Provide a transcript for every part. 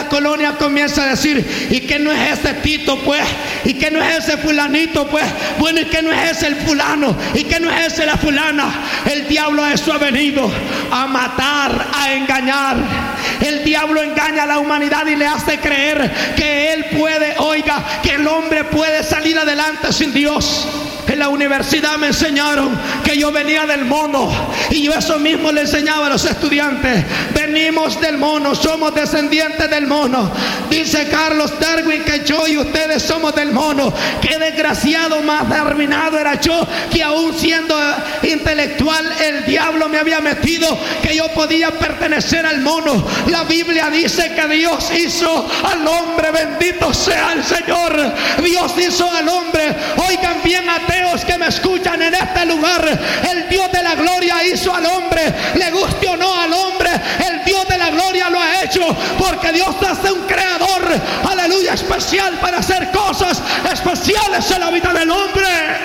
colonia comienza a decir: ¿y qué no es ese Tito, pues? ¿Y qué no es ese fulanito, pues? Bueno, ¿y qué no es ese el fulano? ¿Y qué no es ese la fulana? El diablo a eso ha venido, a matar, a engañar. El diablo engaña a la humanidad y le hace creer que él puede, oiga, que el hombre puede salir adelante sin Dios. En la universidad me enseñaron que yo venía del mono, y yo eso mismo le enseñaba a los estudiantes: venimos del mono, somos descendientes del mono. Dice Carlos Darwin que yo y ustedes somos del mono. Qué desgraciado, más arruinado era yo, que aún siendo intelectual el diablo me había metido que yo podía pertenecer al mono. La Biblia dice que Dios hizo al hombre, bendito sea el Señor. Dios hizo al hombre. Oigan bien, ateos que me escuchan en este lugar, el Dios de la gloria hizo al hombre. Le guste o no al hombre, el Dios de la gloria lo ha hecho, porque Dios hace un creador, aleluya, especial para hacer cosas especiales en la vida del hombre,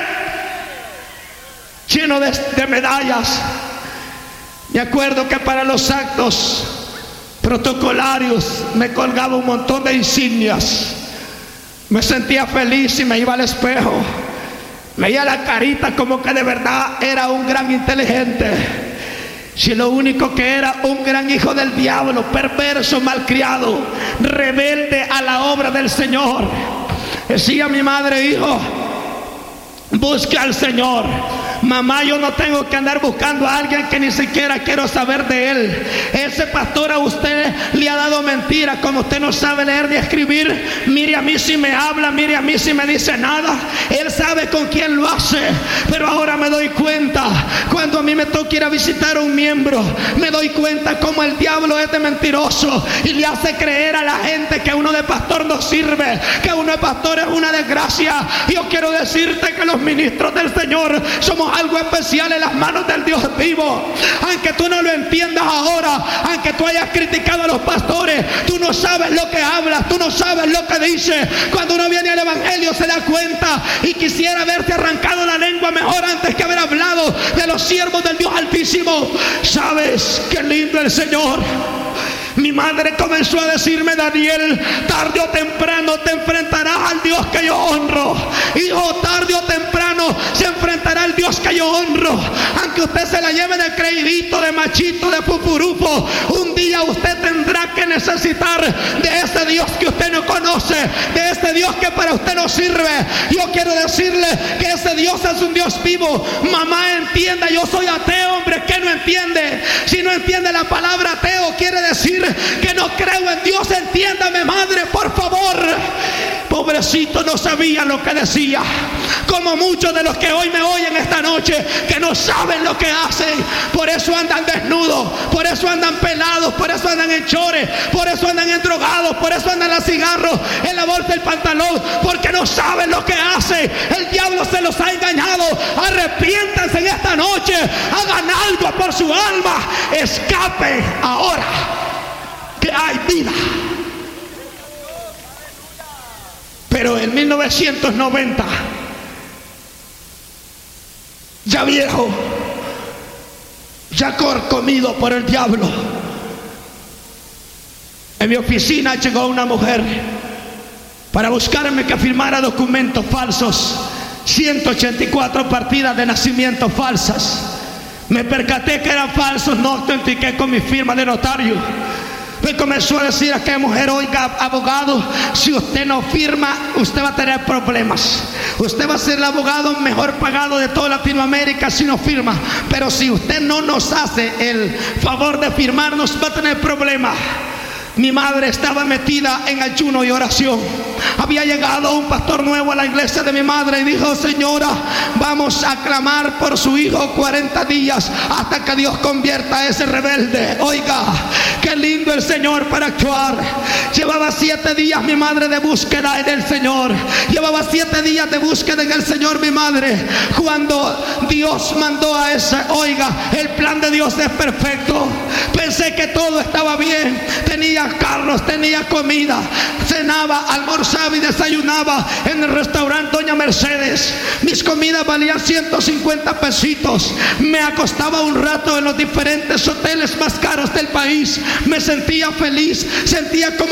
lleno de medallas. Me acuerdo que para los actos protocolarios me colgaba un montón de insignias. Me sentía feliz y me iba al espejo. Veía la carita como que de verdad era un gran inteligente. Si lo único que era un gran hijo del diablo, perverso, malcriado, rebelde a la obra del Señor. Decía mi madre: hijo, busque al Señor. Mamá, yo no tengo que andar buscando a alguien que ni siquiera quiero saber de él. Ese pastor a usted le ha dado mentira, como usted no sabe leer ni escribir. Mire a mí si me habla, mire a mí si me dice nada. Él sabe con quién lo hace. Pero ahora me doy cuenta, cuando a mí me toca ir a visitar a un miembro, me doy cuenta cómo el diablo es de mentiroso y le hace creer a la gente que uno de pastor no sirve, que uno de pastor es una desgracia. Yo quiero decirte que los ministros del Señor somos algo especial en las manos del Dios vivo. Aunque tú no lo entiendas ahora, aunque tú hayas criticado a los pastores, tú no sabes lo que hablas, tú no sabes lo que dices. Cuando uno viene al evangelio se da cuenta, y quisiera haberte arrancado la lengua mejor antes que haber hablado de los siervos del Dios Altísimo. ¿Sabes qué lindo el Señor? Mi madre comenzó a decirme: Daniel, tarde o temprano te enfrentarás al Dios que yo honro. Hijo, tarde o temprano se enfrentará al Dios que yo honro. Aunque usted se la lleve de creidito, de machito, de pupurufo, un día usted tendrá que necesitar de ese Dios que usted no conoce, de ese Dios que para usted no sirve. Yo quiero decirle que ese Dios es un Dios vivo. Mamá, entienda, yo soy ateo, hombre. ¿Qué no entiende? Si no entiende la palabra ateo, quiere decir que no creo en Dios. Entiéndame, madre, por favor. Pobrecito, no sabía lo que decía. Como muchos de los que hoy me oyen esta noche, que no saben lo que hacen. Por eso andan desnudos, por eso andan pelados, por eso andan en chores, por eso andan en drogados, por eso andan a cigarros en la bolsa del pantalón, porque no saben lo que hacen. El diablo se los ha engañado. Arrepiéntanse en esta noche, hagan algo por su alma, escapen ahora que hay vida. Pero en 1990, ya viejo, ya comido por el diablo, en mi oficina llegó una mujer para buscarme que firmara documentos falsos, 184 partidas de nacimiento falsas. Me percaté que eran falsos, no autentiqué con mi firma de notario. Me comenzó a decir a aquella mujer: oiga, abogado, si usted no firma, usted va a tener problemas. Usted va a ser el abogado mejor pagado de toda Latinoamérica si no firma. Pero si usted no nos hace el favor de firmarnos, va a tener problemas. Mi madre estaba metida en ayuno y oración. Había llegado un pastor nuevo a la iglesia de mi madre y dijo: señora, vamos a clamar por su hijo 40 días hasta que Dios convierta a ese rebelde. Oiga, qué lindo el Señor para actuar. Llevaba 7 días mi madre de búsqueda en el Señor. Llevaba 7 días de búsqueda en el Señor mi madre. Cuando Dios mandó a ese, oiga, el plan de Dios es perfecto. Pensé que todo estaba bien. Tenía carros, tenía comida, cenaba, almorzaba y desayunaba en el restaurante Doña Mercedes. Mis comidas valían 150 pesitos. Me acostaba un rato en los diferentes hoteles más caros del país. Me sentía feliz, sentía como